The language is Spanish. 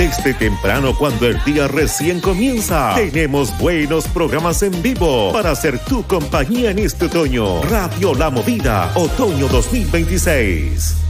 Desde temprano, cuando el día recién comienza, tenemos buenos programas en vivo para hacer tu compañía en este otoño. Radio La Movida, otoño 2026.